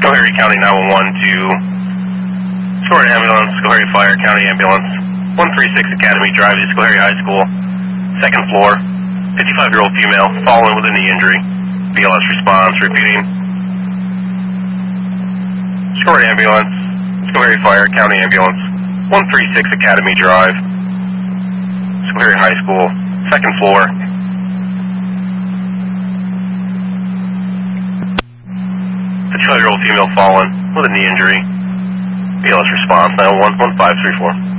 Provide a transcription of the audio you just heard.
Schoharie County 911 to Schoharie Ambulance, Schoharie Fire County Ambulance, 136 Academy Drive to Schoharie High School, second floor, 55-year-old female, fallen with a knee injury. BLS response, repeating. Schoharie Ambulance, Schoharie Fire County Ambulance, 136 Academy Drive, Schoharie High School, second floor. 55-year-old female fallen with a knee injury. BLS response, 911-1534.